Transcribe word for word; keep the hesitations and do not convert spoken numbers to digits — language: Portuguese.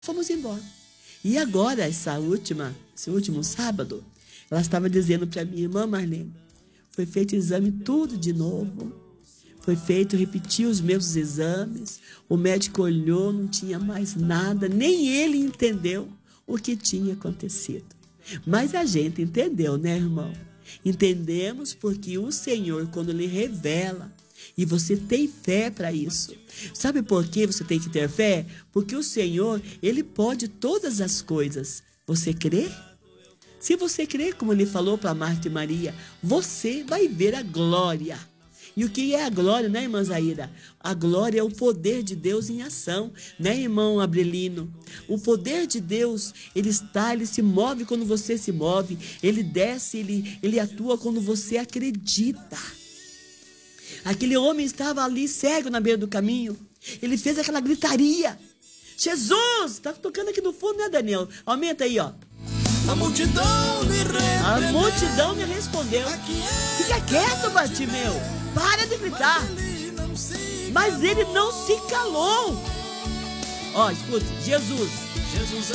Fomos embora. E agora, essa última, esse último sábado, ela estava dizendo para minha irmã Marlene, foi feito o exame tudo de novo, foi feito, repetiu os mesmos exames, o médico olhou, não tinha mais nada, nem ele entendeu o que tinha acontecido. Mas a gente entendeu, né, irmão? Entendemos porque o Senhor, quando Ele revela, e você tem fé para isso. Sabe por que você tem que ter fé? Porque o Senhor, Ele pode todas as coisas. Você crê? Se você crê, como Ele falou para Marta e Maria, você vai ver a glória. E o que é a glória, né, irmã Zaira? A glória é o poder de Deus em ação, né, irmão Abrelino? O poder de Deus, ele está, ele se move quando você se move, ele desce, ele, ele atua quando você acredita. Aquele homem estava ali cego na beira do caminho, ele fez aquela gritaria. Jesus! Está tocando aqui no fundo, né, Daniel? Aumenta aí, ó. A multidão lhe respondeu. A multidão me respondeu. Fica quieto, Bartimeu. Para de gritar. Mas ele não se calou. Ó, escute, Jesus. Jesus